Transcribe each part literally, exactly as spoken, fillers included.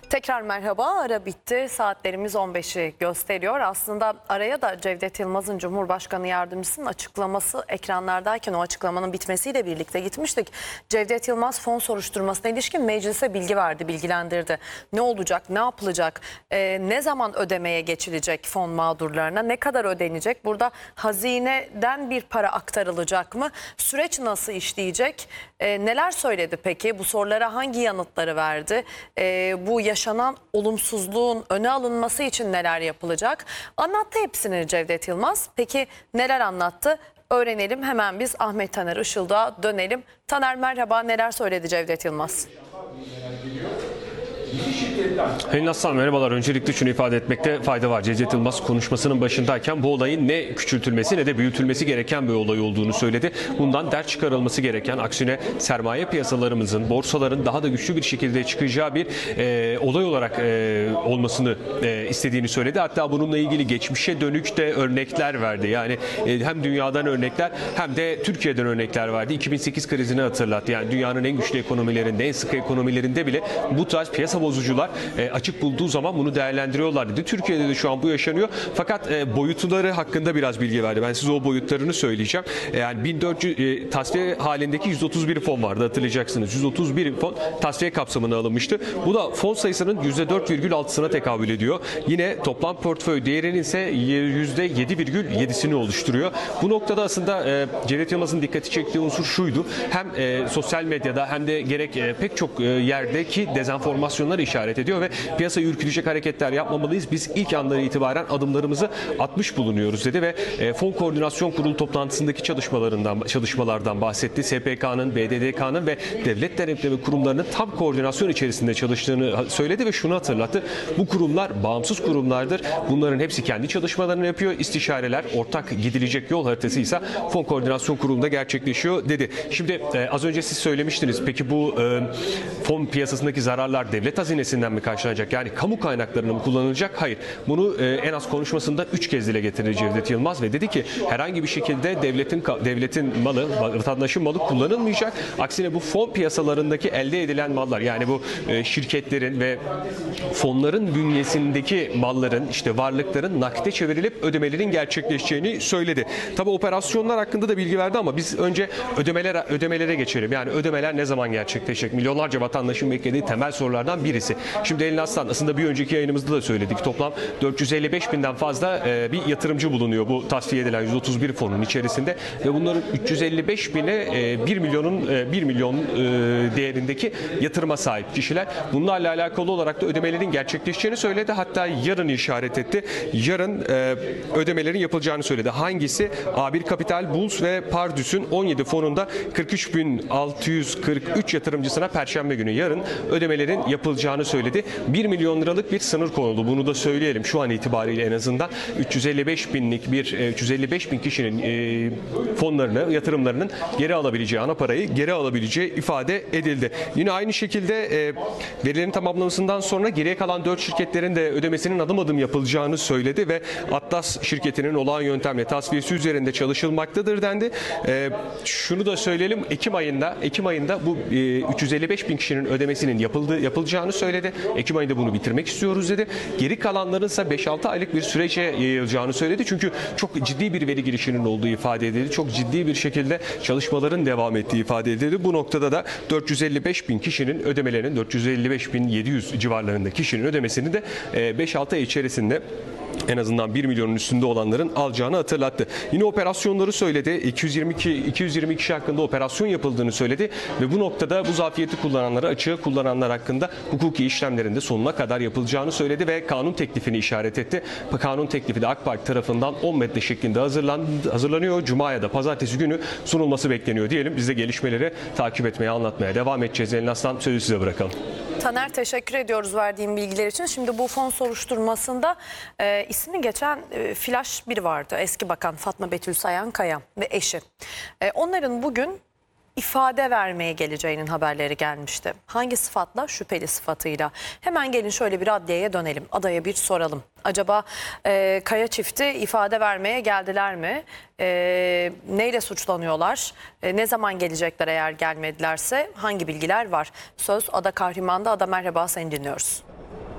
Tekrar merhaba. Ara bitti. Saatlerimiz on beşi gösteriyor. Aslında araya da Cevdet Yılmaz'ın Cumhurbaşkanı Yardımcısının açıklaması ekranlardayken o açıklamanın bitmesiyle birlikte gitmiştik. Cevdet Yılmaz fon soruşturmasına ilişkin meclise bilgi verdi, bilgilendirdi. Ne olacak, ne yapılacak, e, ne zaman ödemeye geçilecek fon mağdurlarına, ne kadar ödenecek? Burada hazineden bir para aktarılacak mı? Süreç nasıl işleyecek? E, neler söyledi peki? Bu sorulara hangi yanıtları verdi? E, bu yaşanan olumsuzluğun öne alınması için neler yapılacak? Anlattı hepsini Cevdet Yılmaz. Peki neler anlattı? Öğrenelim. Hemen biz Ahmet Taner Işıldağ'a dönelim. Taner merhaba. Neler söyledi Cevdet Yılmaz? Helin Aslan merhabalar. Öncelikle şunu ifade etmekte fayda var. Cevdet Yılmaz konuşmasının başındayken bu olayın ne küçültülmesi ne de büyütülmesi gereken bir olay olduğunu söyledi. Bundan ders çıkarılması gereken, aksine sermaye piyasalarımızın, borsaların daha da güçlü bir şekilde çıkacağı bir e, olay olarak e, olmasını e, istediğini söyledi. Hatta bununla ilgili geçmişe dönük de örnekler verdi. Yani e, hem dünyadan örnekler hem de Türkiye'den örnekler verdi. iki bin sekiz krizini hatırlattı. Yani dünyanın en güçlü ekonomilerinde, en sıkı ekonomilerinde bile bu tarz piyasa bozucular e, açık bulduğu zaman bunu değerlendiriyorlar dedi. Türkiye'de de şu an bu yaşanıyor. Fakat e, boyutları hakkında biraz bilgi verdi. Ben size o boyutlarını söyleyeceğim. E, yani bin dört yüz e, tasfiye halindeki yüz otuz bir fon vardı, hatırlayacaksınız. yüz otuz bir fon tasfiye kapsamına alınmıştı. Bu da fon sayısının yüzde dört virgül altısına tekabül ediyor. Yine toplam portföy değerinin ise yüzde yedi virgül yedisini oluşturuyor. Bu noktada aslında e, Cevdet Yılmaz'ın dikkati çektiği unsur şuydu. Hem e, sosyal medyada hem de gerek e, pek çok e, yerdeki dezenformasyonları işaret ediyor ve piyasayı ürkütecek hareketler yapmamalıyız. Biz ilk anları itibaren adımlarımızı atmış bulunuyoruz dedi ve e, Fon Koordinasyon Kurulu toplantısındaki çalışmalarından çalışmalardan bahsetti. S P K'nın, B D D K'nın ve devlet denetleme kurumlarının tam koordinasyon içerisinde çalıştığını söyledi ve şunu hatırlattı. Bu kurumlar bağımsız kurumlardır. Bunların hepsi kendi çalışmalarını yapıyor. İstişareler, ortak gidilecek yol haritası ise Fon Koordinasyon Kurulu'nda gerçekleşiyor dedi. Şimdi e, az önce siz söylemiştiniz. Peki bu e, fon piyasasındaki zararlar devlet hazinesinden mi karşılanacak? Yani kamu kaynaklarını mı kullanılacak? Hayır. Bunu e, en az konuşmasında üç kez dile getirdi Cevdet Yılmaz ve dedi ki herhangi bir şekilde devletin devletin malı, vatandaşın malı kullanılmayacak. Aksine bu fon piyasalarındaki elde edilen mallar, yani bu e, şirketlerin ve fonların bünyesindeki malların, işte varlıkların nakite çevrilip ödemelerin gerçekleşeceğini söyledi. Tabii operasyonlar hakkında da bilgi verdi ama biz önce ödemelere ödemelere geçelim. Yani ödemeler ne zaman gerçekleşecek? Milyonlarca vatandaşın beklediği temel sorulardan birisi. Şimdi Helin Aslan, aslında bir önceki yayınımızda da söyledik. Toplam dört yüz elli beş binden fazla e, bir yatırımcı bulunuyor bu tasfiye edilen yüz otuz bir fonun içerisinde ve bunların üç yüz elli beş bini e, bir milyonun e, bir milyon e, değerindeki yatırıma sahip kişiler. Bunlarla alakalı olarak da ödemelerin gerçekleşeceğini söyledi. Hatta yarın işaret etti. Yarın e, ödemelerin yapılacağını söyledi. Hangisi? A bir Kapital, Bulls ve Pardüs'ün on yedi fonunda kırk üç bin altı yüz kırk üç yatırımcısına Perşembe günü yarın ödemelerin yapılacağını söyledi. bir milyon liralık bir sınır konuldu. Bunu da söyleyelim şu an itibariyle en azından. üç yüz elli beş binlik bir üç yüz elli beş bin kişinin e, fonlarını, yatırımlarının geri alabileceği, ana parayı geri alabileceği ifade edildi. Yine aynı şekilde e, verilerin tamamlamasından sonra geriye kalan dört şirketlerin de ödemesinin adım adım yapılacağını söyledi ve Atlas şirketinin olağan yöntemle tasfiyesi üzerinde çalışılmaktadır dendi. E, şunu da söyleyelim, Ekim ayında Ekim ayında bu e, üç yüz elli beş bin kişinin ödemesinin yapıldığı yapılacağını söyledi. Ekim ayında bunu bitirmek istiyoruz dedi. Geri kalanların ise beş altı aylık bir sürece yayılacağını söyledi. Çünkü çok ciddi bir veri girişinin olduğu ifade edildi. Çok ciddi bir şekilde çalışmaların devam ettiği ifade edildi. Bu noktada da dört yüz elli beş bin kişinin ödemelerinin, dört yüz elli beş bin yedi yüz civarlarında kişinin ödemesini de beş altı ay içerisinde en azından bir milyonun üstünde olanların alacağını hatırlattı. Yine operasyonları söyledi. iki yüz yirmi iki iki yüz yirmi kişi hakkında operasyon yapıldığını söyledi ve bu noktada bu zafiyeti kullananlara, açığı kullananlar hakkında hukuki işlemlerin de sonuna kadar yapılacağını söyledi ve kanun teklifini işaret etti. Kanun teklifi de AK Parti tarafından on madde şeklinde hazırlandı, hazırlanıyor. Cuma ya da pazartesi günü sunulması bekleniyor diyelim. Biz de gelişmeleri takip etmeye, anlatmaya devam edeceğiz. Helin Aslan, sözü size bırakalım. Taner, teşekkür ediyoruz verdiğim bilgiler için. Şimdi bu fon soruşturmasında e, ismi geçen e, flash biri vardı. Eski Bakan Fatma Betül Sayankaya ve eşi. E, onların bugün ifade vermeye geleceğinin haberleri gelmişti. Hangi sıfatla? Şüpheli sıfatıyla. Hemen gelin şöyle bir adliyeye dönelim. Adaya bir soralım. Acaba e, Kaya çifti ifade vermeye geldiler mi? E, neyle suçlanıyorlar? E, ne zaman gelecekler eğer gelmedilerse? Hangi bilgiler var? Söz Ada Kahraman'da. Ada merhaba, seni dinliyoruz.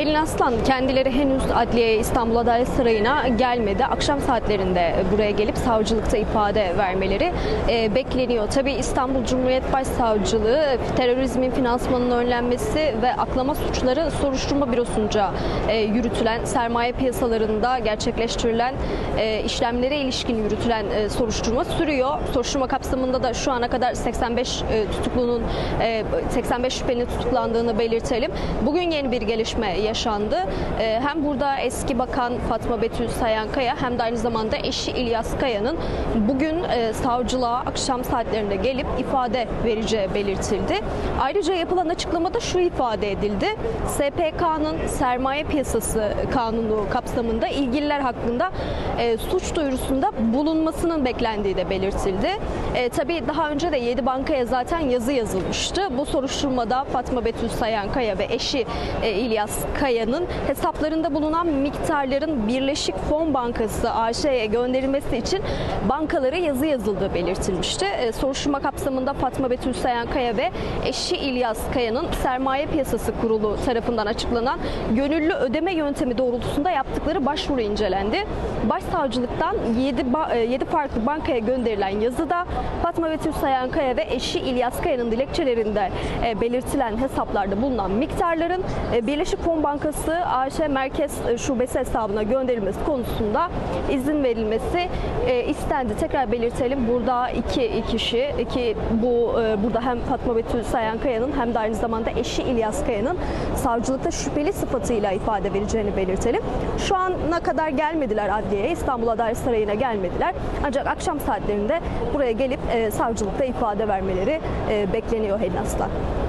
Helin Aslan kendileri henüz Adliye İstanbul Adalet Sarayı'na gelmedi. Akşam saatlerinde buraya gelip savcılıkta ifade vermeleri e, bekleniyor. Tabii İstanbul Cumhuriyet Başsavcılığı terörizmin finansmanının önlenmesi ve aklama suçları soruşturma bürosunca e, yürütülen, sermaye piyasalarında gerçekleştirilen e, işlemlere ilişkin yürütülen e, soruşturma sürüyor. Soruşturma kapsamında da şu ana kadar seksen beş e, tutuklunun e, seksen beş şüphelinin tutuklandığını belirtelim. Bugün yeni bir gelişme yaşandı. E, hem burada eski bakan Fatma Betül Sayankaya hem de aynı zamanda eşi İlyas Kaya'nın bugün e, savcılığa akşam saatlerinde gelip ifade vereceği belirtildi. Ayrıca yapılan açıklamada şu ifade edildi. S P K'nın sermaye piyasası kanunu kapsamında ilgililer hakkında e, suç duyurusunda bulunmasının beklendiği de belirtildi. E, tabii daha önce de yedi bankaya zaten yazı yazılmıştı. Bu soruşturmada Fatma Betül Sayankaya ve eşi e, İlyas Kaya'nın hesaplarında bulunan miktarların Birleşik Fon Bankası A Ş'ye gönderilmesi için bankalara yazı yazıldığı belirtilmişti. E, soruşturma kapsamında Fatma Betül Sayankaya ve eşi İlyas Kaya'nın Sermaye Piyasası Kurulu tarafından açıklanan gönüllü ödeme yöntemi doğrultusunda yaptıkları başvuru incelendi. Başsavcılıktan yedi farklı bankaya gönderilen yazıda Fatma Betül Sayankaya ve eşi İlyas Kaya'nın dilekçelerinde e, belirtilen hesaplarda bulunan miktarların e, Birleşik Fon Bankası A Ş Merkez Şubesi hesabına gönderilmesi konusunda izin verilmesi e, istendi. Tekrar belirtelim, burada iki kişi ki bu e, burada hem Fatma Betül Sayankaya'nın hem de aynı zamanda eşi İlyas Kaya'nın savcılıkta şüpheli sıfatıyla ifade vereceğini belirtelim. Şu ana kadar gelmediler adliyeye, İstanbul Adalet Sarayı'na gelmediler. Ancak akşam saatlerinde buraya gelip e, savcılıkta ifade vermeleri e, bekleniyor Helin Aslan.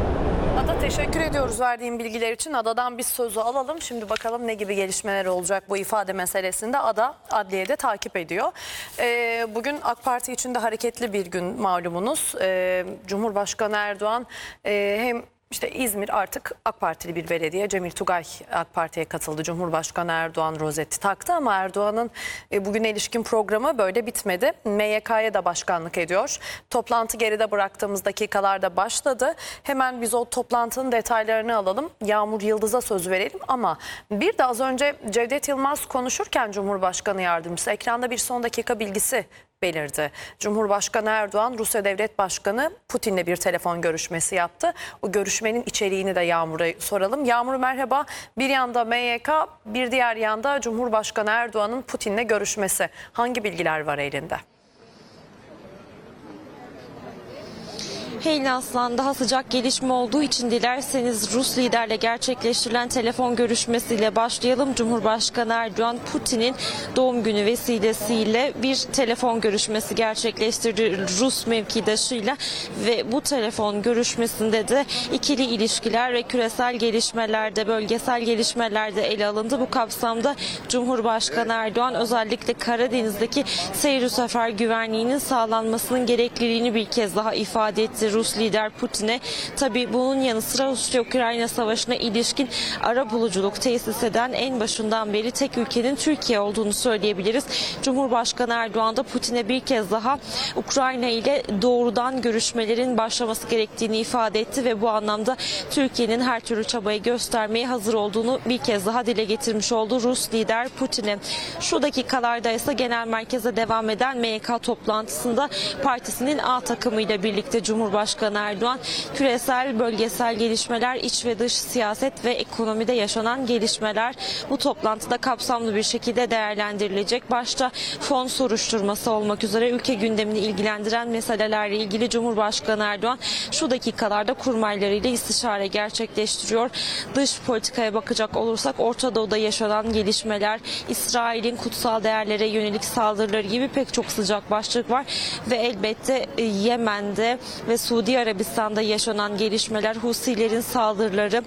Ada, teşekkür ediyoruz verdiğin bilgiler için. Ada'dan biz sözü alalım. Şimdi bakalım ne gibi gelişmeler olacak bu ifade meselesinde. Ada adliyede takip ediyor. Ee, bugün AK Parti için de hareketli bir gün malumunuz. Ee, Cumhurbaşkanı Erdoğan e, hem İşte İzmir artık AK Partili bir belediye. Cemil Tugay AK Parti'ye katıldı. Cumhurbaşkanı Erdoğan rozeti taktı ama Erdoğan'ın e, bugüne ilişkin programı böyle bitmedi. M Y K'ya da başkanlık ediyor. Toplantı geride bıraktığımız dakikalarda başladı. Hemen biz o toplantının detaylarını alalım. Yağmur Yıldız'a söz verelim ama bir de az önce Cevdet Yılmaz konuşurken Cumhurbaşkanı Yardımcısı ekranda bir son dakika bilgisi belirdi. Cumhurbaşkanı Erdoğan Rusya Devlet Başkanı Putin'le bir telefon görüşmesi yaptı. O görüşmenin içeriğini de Yağmur'a soralım. Yağmur merhaba. Bir yanda M Y K, bir diğer yanda Cumhurbaşkanı Erdoğan'ın Putin'le görüşmesi. Hangi bilgiler var elinde? Helin Aslan, daha sıcak gelişme olduğu için dilerseniz Rus liderle gerçekleştirilen telefon görüşmesiyle başlayalım. Cumhurbaşkanı Erdoğan Putin'in doğum günü vesilesiyle bir telefon görüşmesi gerçekleştirdi Rus mevkidaşıyla ve bu telefon görüşmesinde de ikili ilişkiler ve küresel gelişmelerde, bölgesel gelişmelerde ele alındı. Bu kapsamda Cumhurbaşkanı Erdoğan özellikle Karadeniz'deki seyir sefer güvenliğinin sağlanmasının gerekliliğini bir kez daha ifade etti Rus lider Putin'e. Tabii bunun yanı sıra Rusya-Ukrayna savaşına ilişkin arabuluculuk tesis eden en başından beri tek ülkenin Türkiye olduğunu söyleyebiliriz. Cumhurbaşkanı Erdoğan da Putin'e bir kez daha Ukrayna ile doğrudan görüşmelerin başlaması gerektiğini ifade etti ve bu anlamda Türkiye'nin her türlü çabayı göstermeye hazır olduğunu bir kez daha dile getirmiş oldu Rus lider Putin'e. Şu dakikalarda ise genel merkeze devam eden M Y K toplantısında partisinin A takımıyla birlikte Cumhurbaşkanı Erdoğan küresel, bölgesel gelişmeler, iç ve dış siyaset ve ekonomide yaşanan gelişmeler bu toplantıda kapsamlı bir şekilde değerlendirilecek. Başta fon soruşturması olmak üzere ülke gündemini ilgilendiren meselelerle ilgili Cumhurbaşkanı Erdoğan şu dakikalarda kurmaylarıyla istişare gerçekleştiriyor. Dış politikaya bakacak olursak Orta Doğu'da yaşanan gelişmeler, İsrail'in kutsal değerlere yönelik saldırıları gibi pek çok sıcak başlık var ve elbette Yemen'de ve Suudi Arabistan'da yaşanan gelişmeler, Husilerin saldırıları,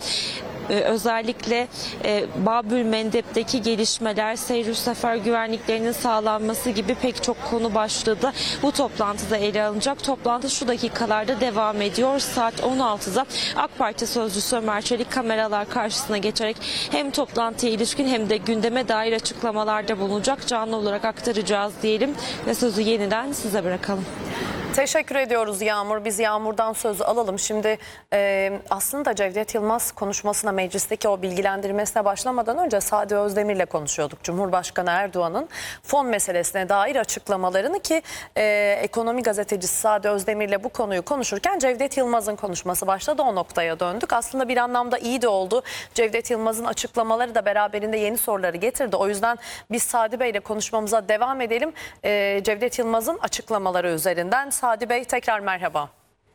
özellikle e, Babül Mendeb'deki gelişmeler, seyir sefer güvenliklerinin sağlanması gibi pek çok konu başlığı da bu toplantıda ele alınacak. Toplantı şu dakikalarda devam ediyor. Saat on altıda AK Parti sözcüsü Ömer Çelik kameralar karşısına geçerek hem toplantıya ilişkin hem de gündeme dair açıklamalarda bulunacak. Canlı olarak aktaracağız diyelim ve sözü yeniden size bırakalım. Teşekkür ediyoruz Yağmur. Biz Yağmur'dan sözü alalım. Şimdi e, aslında Cevdet Yılmaz konuşmasına, meclisteki o bilgilendirmesine başlamadan önce Sadi Özdemir'le konuşuyorduk. Cumhurbaşkanı Erdoğan'ın fon meselesine dair açıklamalarını ki e, ekonomi gazetecisi Sadi Özdemir'le bu konuyu konuşurken Cevdet Yılmaz'ın konuşması başladı. O noktaya döndük. Aslında bir anlamda iyi de oldu. Cevdet Yılmaz'ın açıklamaları da beraberinde yeni soruları getirdi. O yüzden biz Sadi Bey'le konuşmamıza devam edelim. E, Cevdet Yılmaz'ın açıklamaları üzerinden. Sadi Bey tekrar merhaba.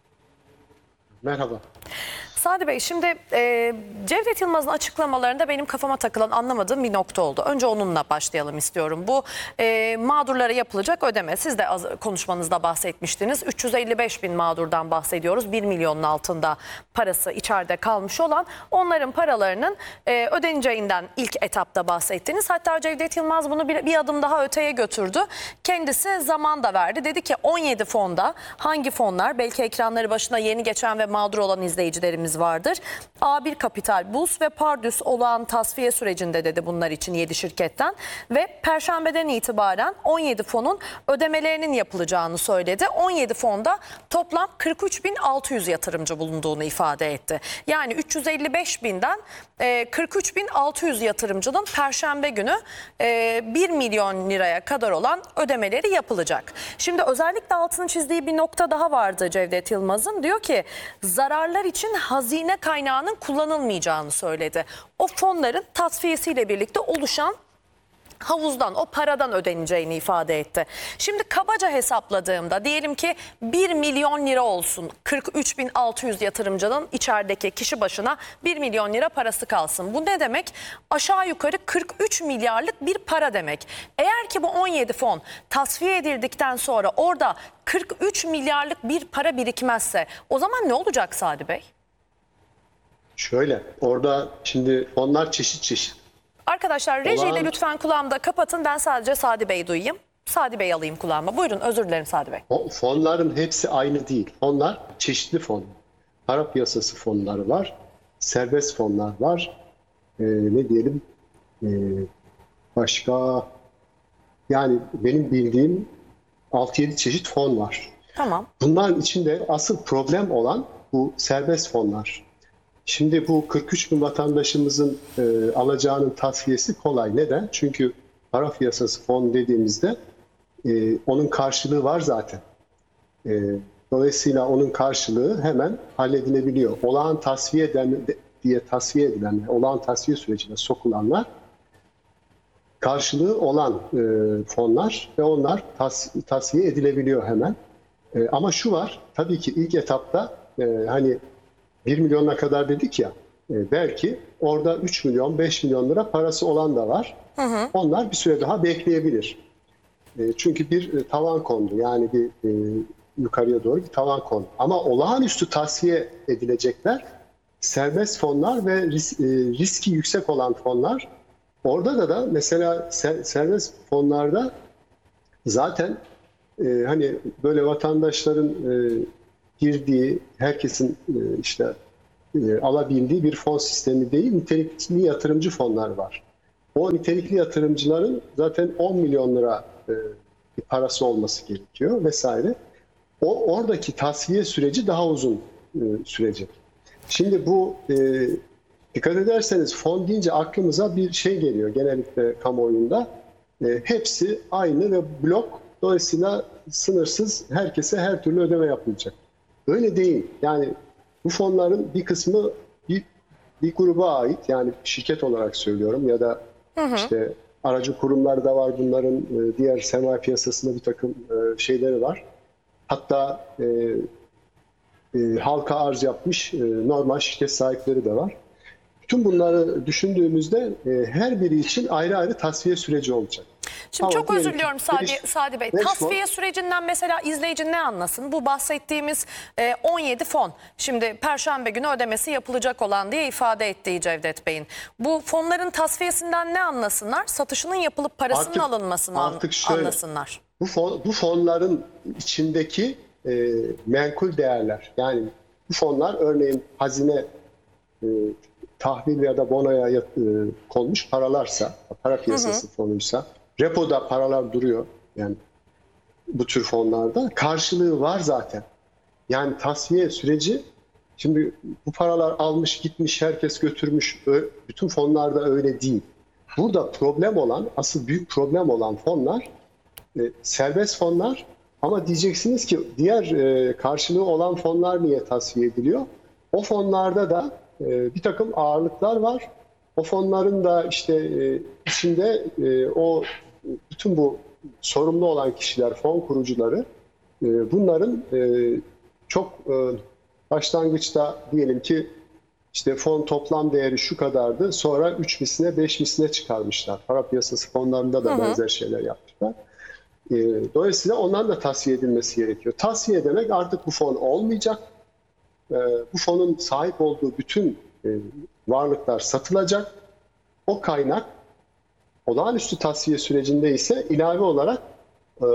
Merhaba. Sadi Bey, şimdi e, Cevdet Yılmaz'ın açıklamalarında benim kafama takılan, anlamadığım bir nokta oldu. Önce onunla başlayalım istiyorum. Bu e, mağdurlara yapılacak ödeme. Siz de az, konuşmanızda bahsetmiştiniz. üç yüz elli beş bin mağdurdan bahsediyoruz. bir milyonun altında parası içeride kalmış olan, onların paralarının e, ödeneceğinden ilk etapta bahsettiniz. Hatta Cevdet Yılmaz bunu bir, bir adım daha öteye götürdü. Kendisi zaman da verdi. Dedi ki on yedi fonda, hangi fonlar? Belki ekranları başına yeni geçen ve mağdur olan izleyicilerimiz vardır. A bir Kapital, Buz ve Pardüs olağan tasfiye sürecinde dedi bunlar için yedi şirketten ve Perşembeden itibaren on yedi fonun ödemelerinin yapılacağını söyledi. on yedi fonda toplam kırk üç bin altı yüz yatırımcı bulunduğunu ifade etti. Yani üç yüz elli beş binden kırk üç bin altı yüz yatırımcının Perşembe günü bir milyon liraya kadar olan ödemeleri yapılacak. Şimdi özellikle altını çizdiği bir nokta daha vardı Cevdet Yılmaz'ın. Diyor ki zararlar için hazine kaynağının kullanılmayacağını söyledi. O fonların tasfiyesiyle birlikte oluşan havuzdan, o paradan ödeneceğini ifade etti. Şimdi kabaca hesapladığımda diyelim ki bir milyon lira olsun. kırk üç bin altı yüz yatırımcının içerideki kişi başına bir milyon lira parası kalsın. Bu ne demek? Aşağı yukarı kırk üç milyarlık bir para demek. Eğer ki bu on yedi fon tasfiye edildikten sonra orada kırk üç milyarlık bir para birikmezse o zaman ne olacak Sadi Bey? Şöyle, orada şimdi fonlar çeşit çeşit. Arkadaşlar rejiyle Olağan... lütfen kulağımda kapatın. Ben sadece Sadi Bey'i duyayım. Sadi Bey alayım kulağıma. Buyurun, özür dilerim Sadi Bey. O fonların hepsi aynı değil. Fonlar çeşitli fon. Para piyasası fonları var. Serbest fonlar var. Ee, ne diyelim? Ee, başka yani benim bildiğim altı yedi çeşit fon var. Tamam. Bunların içinde asıl problem olan bu serbest fonlar. Şimdi bu kırk üç bin vatandaşımızın e, alacağının tasfiyesi kolay. Neden? Çünkü para piyasası fon dediğimizde e, onun karşılığı var zaten. E, dolayısıyla onun karşılığı hemen halledilebiliyor. Olağan tasfiye eden, diye tasfiye edilenler, olağan tasfiye sürecine sokulanlar karşılığı olan e, fonlar ve onlar tas, tasfiye edilebiliyor hemen. E, ama şu var, tabii ki ilk etapta e, hani bir milyona kadar dedik ya, e, belki orada üç milyon, beş milyon lira parası olan da var. Hı hı. Onlar bir süre daha bekleyebilir. E, çünkü bir e, tavan kondu, yani bir e, yukarıya doğru bir tavan kondu. Ama olağanüstü tasfiye edilecekler serbest fonlar ve ris, e, riski yüksek olan fonlar. Orada da da mesela ser, serbest fonlarda zaten e, hani böyle vatandaşların e, girdiği, herkesin e, işte e, alabildiği bir fon sistemi değil, nitelikli yatırımcı fonlar var. O nitelikli yatırımcıların zaten on milyon lira e, bir parası olması gerekiyor vesaire. O oradaki tasfiye süreci daha uzun e, sürecek. Şimdi bu e, dikkat ederseniz fon deyince aklımıza bir şey geliyor genellikle kamuoyunda. E, hepsi aynı ve blok, dolayısıyla sınırsız herkese her türlü ödeme yapılacak. Öyle değil. Yani bu fonların bir kısmı bir, bir gruba ait, yani şirket olarak söylüyorum ya da hı hı. işte aracı kurumlar da var, bunların diğer sermaye piyasasında bir takım şeyleri var. Hatta e, e, halka arz yapmış e, normal şirket sahipleri de var. Bütün bunları düşündüğümüzde e, her biri için ayrı ayrı tasfiye süreci olacak. Şimdi Ama çok özür diliyorum Sadi, beş, Sadi Bey. beş Tasfiye fon. sürecinden mesela izleyici ne anlasın? Bu bahsettiğimiz e, on yedi fon. Şimdi Perşembe günü ödemesi yapılacak olan diye ifade ettiği Cevdet Bey'in. Bu fonların tasfiyesinden ne anlasınlar? Satışının yapılıp parasının Artık, alınmasını artık şöyle, anlasınlar. Bu, fon, bu fonların içindeki e, menkul değerler, yani bu fonlar örneğin hazine e, tahvil ya da bonoya e, konmuş paralarsa, para piyasası hı hı. fonuysa, repoda paralar duruyor. Yani bu tür fonlarda. Karşılığı var zaten. Yani tasfiye süreci, şimdi bu paralar almış gitmiş, herkes götürmüş. Bütün fonlarda öyle değil. Burada problem olan, asıl büyük problem olan fonlar e, serbest fonlar. Ama diyeceksiniz ki diğer e, karşılığı olan fonlar niye tasfiye ediliyor? O fonlarda da e, bir takım ağırlıklar var. O fonların da işte e, içinde e, o bütün bu sorumlu olan kişiler, fon kurucuları, e, bunların e, çok e, başlangıçta diyelim ki işte fon toplam değeri şu kadardı. Sonra üç misline, beş misline çıkarmışlar. Para piyasası fonlarında da benzer şeyler yapmışlar. E, dolayısıyla onların da tasfiye edilmesi gerekiyor. Tasfiye demek artık bu fon olmayacak. E, bu fonun sahip olduğu bütün e, varlıklar satılacak. O kaynak olağanüstü tasfiye sürecinde ise ilave olarak e,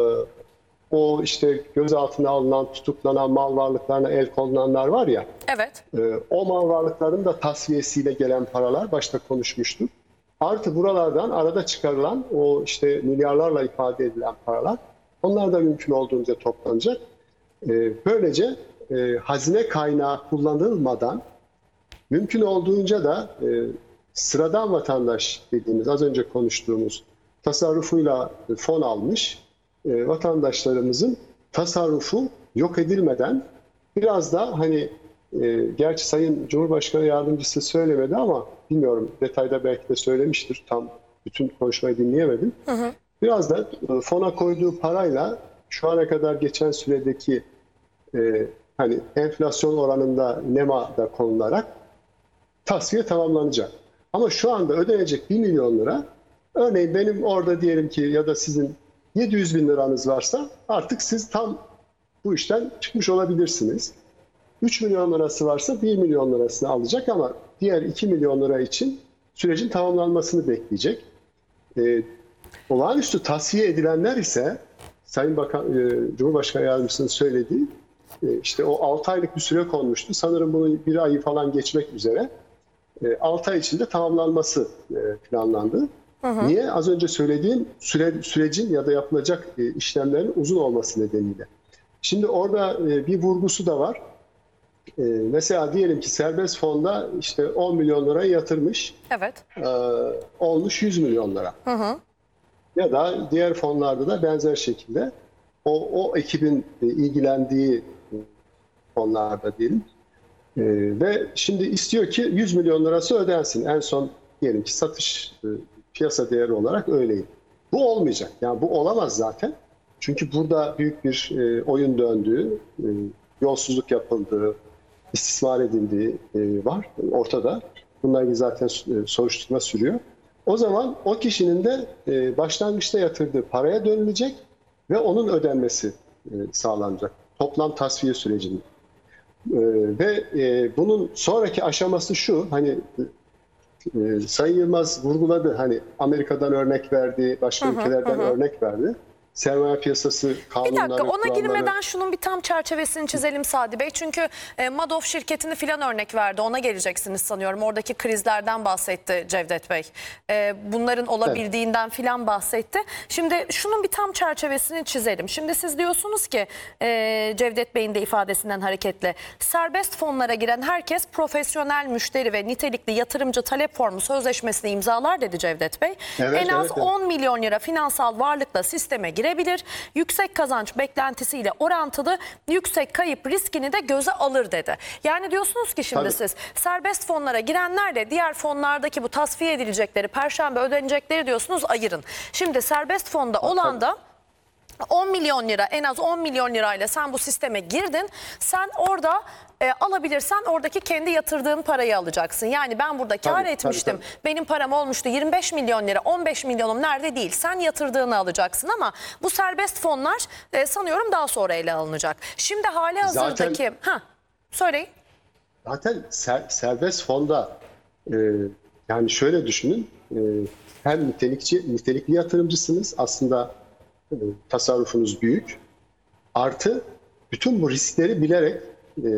o işte gözaltına alınan, tutuklanan mal varlıklarına el konulanlar var ya. Evet. E, o mal varlıkların da tasfiyesiyle gelen paralar, başta konuşmuştuk. Artı buralardan arada çıkarılan o işte milyarlarla ifade edilen paralar, onlar da mümkün olduğunca toplanacak. E, böylece e, hazine kaynağı kullanılmadan mümkün olduğunca da e, sıradan vatandaş dediğimiz, az önce konuştuğumuz tasarrufuyla fon almış e, vatandaşlarımızın tasarrufu yok edilmeden, biraz da hani e, gerçi Sayın Cumhurbaşkanı Yardımcısı söylemedi ama bilmiyorum, detayda belki de söylemiştir. Tam bütün konuşmayı dinleyemedim. Hı hı. Biraz da e, fona koyduğu parayla şu ana kadar geçen süredeki e, hani enflasyon oranında NEMA'da konularak tasfiye tamamlanacak. Ama şu anda ödenecek bir milyon lira, örneğin benim orada diyelim ki ya da sizin yedi yüz bin liranız varsa artık siz tam bu işten çıkmış olabilirsiniz. üç milyon lirası varsa bir milyon lirasını alacak ama diğer iki milyon lira için sürecin tamamlanmasını bekleyecek. Ee, olağanüstü tasfiye edilenler ise Sayın Bakan, e, Cumhurbaşkanı Yardımcısının söylediği e, işte o altı aylık bir süre konmuştu. Sanırım bunun bir ayı falan geçmek üzere. altı ay içinde tamamlanması planlandı. Hı hı. Niye? Az önce söylediğim süre, sürecin ya da yapılacak işlemlerin uzun olması nedeniyle. Şimdi orada bir vurgusu da var. Mesela diyelim ki serbest fonda işte on milyon lirayı yatırmış. Evet. Olmuş yüz milyon lira. Hı hı. Ya da diğer fonlarda da benzer şekilde o, o ekibin ilgilendiği fonlarda diyelim. Ee, ve şimdi istiyor ki yüz milyon lirası ödensin. En son diyelim ki satış e, piyasa değeri olarak öyleyim. Bu olmayacak. Yani bu olamaz zaten. Çünkü burada büyük bir e, oyun döndüğü, e, yolsuzluk yapıldığı, istismar edildiği e, var ortada. Bununla ilgili zaten e, soruşturma sürüyor. O zaman o kişinin de e, başlangıçta yatırdığı paraya dönülecek ve onun ödenmesi e, sağlanacak. Toplam tasfiye sürecinde. Ee, ve e, bunun sonraki aşaması şu, hani e, Sayın Yılmaz vurguladı, hani Amerika'dan örnek verdi, başka hı hı, ülkelerden hı. örnek verdi. Sermaye piyasası kanunları, Bir dakika, ona kuralları... girmeden şunun bir tam çerçevesini çizelim Sadi Bey. Çünkü e, Madoff şirketini filan örnek verdi. Ona geleceksiniz sanıyorum. Oradaki krizlerden bahsetti Cevdet Bey. E, bunların olabildiğinden evet. filan bahsetti. Şimdi şunun bir tam çerçevesini çizelim. Şimdi siz diyorsunuz ki e, Cevdet Bey'in de ifadesinden hareketle serbest fonlara giren herkes profesyonel müşteri ve nitelikli yatırımcı talep formu sözleşmesini imzalar dedi Cevdet Bey. Evet, en az evet, evet. on milyon lira finansal varlıkla sisteme girer. Bilir. Yüksek kazanç beklentisiyle orantılı yüksek kayıp riskini de göze alır dedi. Yani diyorsunuz ki şimdi Tabii. siz serbest fonlara girenlerle diğer fonlardaki bu tasfiye edilecekleri, perşembe ödenecekleri diyorsunuz ayırın. Şimdi serbest fonda olan da on milyon lira, en az on milyon lirayla sen bu sisteme girdin. Sen orada e, alabilirsen oradaki kendi yatırdığın parayı alacaksın. Yani ben burada kar tabii, etmiştim. Tabii, tabii. Benim param olmuştu yirmi beş milyon lira, on beş milyonum nerede değil. Sen yatırdığını alacaksın ama bu serbest fonlar e, sanıyorum daha sonra ele alınacak. Şimdi hali hazırdaki... Zaten, ha, söyleyin. Zaten ser, serbest fonda e, yani şöyle düşünün. E, hem nitelikçi, nitelikli yatırımcısınız. Aslında tasarrufunuz büyük. Artı bütün bu riskleri bilerek e,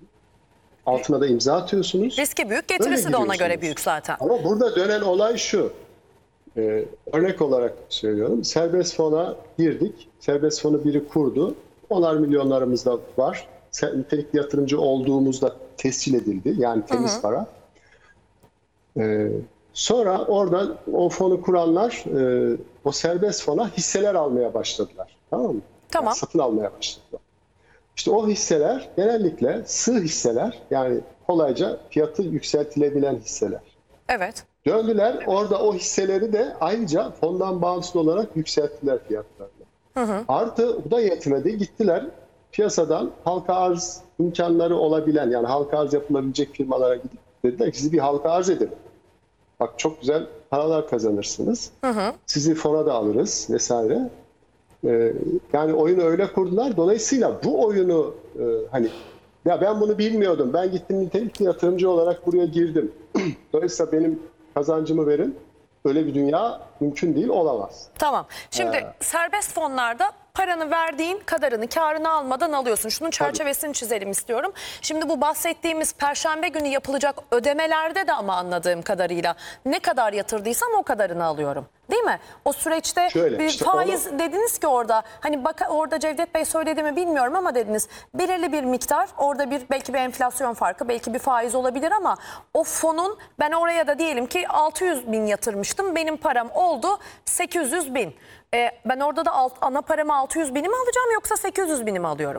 altına da imza atıyorsunuz. Riski büyük, getirisi de ona göre büyük zaten. Ama burada dönen olay şu. Ee, örnek olarak söylüyorum. Serbest fona girdik. Serbest fonu biri kurdu. Onar milyonlarımız da var. Nitelikli yatırımcı olduğumuzda tescil edildi. Yani temiz hı hı. para. Ee, sonra orada o fonu kuranlar e, o serbest fona hisseler almaya başladılar. Tamam mı? Tamam. Yani satın almaya başladılar. İşte o hisseler genellikle sığ hisseler, yani kolayca fiyatı yükseltilebilen hisseler. Evet. Döndüler, orada o hisseleri de ayrıca fondan bağımsız olarak yükselttiler fiyatlarını. Hı hı. Artı bu da yetmedi. Gittiler piyasadan halka arz imkanları olabilen, yani halka arz yapılabilecek firmalara gidip dediler ki sizi bir halka arz edelim. Bak çok güzel paralar kazanırsınız. Hı hı. Sizi fona da alırız vesaire. Ee, yani oyunu öyle kurdular. Dolayısıyla bu oyunu e, hani ya ben bunu bilmiyordum. Ben gittim nitelikli yatırımcı olarak buraya girdim. Dolayısıyla benim kazancımı verin. Öyle bir dünya mümkün değil, olamaz. Tamam. Şimdi ee, serbest fonlarda paranı verdiğin kadarını, karını almadan alıyorsun. Şunun çerçevesini tabii. çizelim istiyorum. Şimdi bu bahsettiğimiz Perşembe günü yapılacak ödemelerde de ama anladığım kadarıyla ne kadar yatırdıysam o kadarını alıyorum. Değil mi? O süreçte Şöyle, bir işte faiz onu... dediniz ki orada, hani bak orada Cevdet Bey söyledi mi bilmiyorum ama dediniz belirli bir miktar, orada bir belki bir enflasyon farkı, belki bir faiz olabilir ama o fonun, ben oraya da diyelim ki altı yüz bin yatırmıştım, benim param oldu sekiz yüz bin. Ee, ben orada da alt, ana paramı altı yüz bini mi alacağım yoksa sekiz yüz bini mi alıyorum?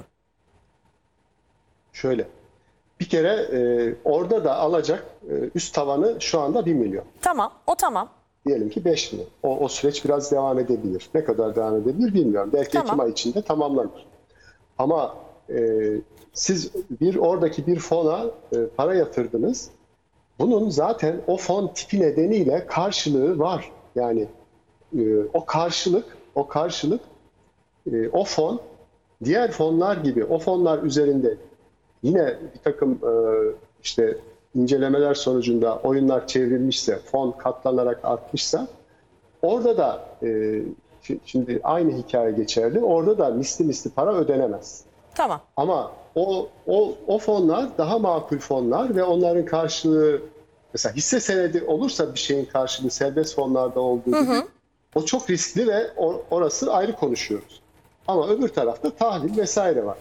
Şöyle, bir kere e, orada da alacak e, üst tavanı şu anda bir milyon. Tamam, o tamam. Diyelim ki beş milyon. O, o süreç biraz devam edebilir. Ne kadar devam edebilir bilmiyorum. Belki tamam. Ekim ayı içinde tamamlanır. Ama e, siz bir oradaki bir fona e, para yatırdınız. Bunun zaten o fon tipi nedeniyle karşılığı var. Yani e, o karşılık, o karşılık, e, o fon diğer fonlar gibi o fonlar üzerinde yine bir takım e, işte incelemeler sonucunda oyunlar çevrilmişse, fon katlanarak artmışsa, orada da e, şimdi aynı hikaye geçerli. Orada da misli misli para ödenemez. Tamam. Ama o o o fonlar daha makul fonlar ve onların karşılığı, mesela hisse senedi olursa bir şeyin karşılığı serbest fonlarda olduğu gibi, hı hı. o çok riskli ve or, orası ayrı konuşuyoruz. Ama öbür tarafta tahvil vesaire var.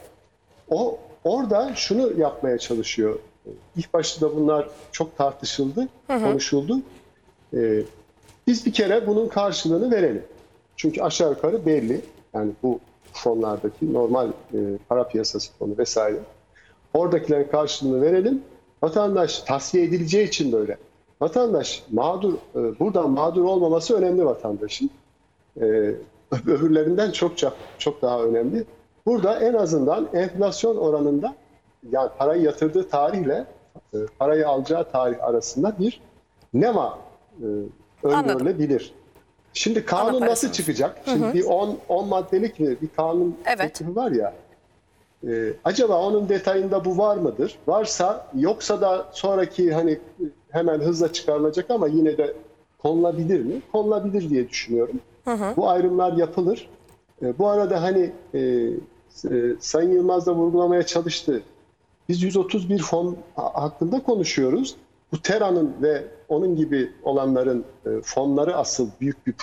O orada şunu yapmaya çalışıyor. İlk başta da bunlar çok tartışıldı, hı hı. konuşuldu. Ee, biz bir kere bunun karşılığını verelim. Çünkü aşağı yukarı belli. Yani bu fonlardaki normal e, para piyasası fonu vesaire. Oradakilerin karşılığını verelim. Vatandaş tasfiye edileceği için böyle. Vatandaş mağdur, e, buradan mağdur olmaması önemli vatandaşın. E, öbürlerinden çok çok çok daha önemli. Burada en azından enflasyon oranında, yani parayı yatırdığı tarihle e, parayı alacağı tarih arasında bir nema e, öngörülebilir. Şimdi kanun nasıl çıkacak? Şimdi hı hı. bir on maddelik bir, bir kanun evet. teklifi var ya. E, acaba onun detayında bu var mıdır? Varsa, yoksa da sonraki hani hemen hızla çıkarılacak ama yine de konulabilir mi? Konulabilir diye düşünüyorum. Hı hı. Bu ayrımlar yapılır. E, bu arada hani e, e, Sayın Yılmaz da vurgulamaya çalıştı. Biz yüz otuz bir fon hakkında konuşuyoruz. Bu Tera'nın ve onun gibi olanların fonları asıl büyük bir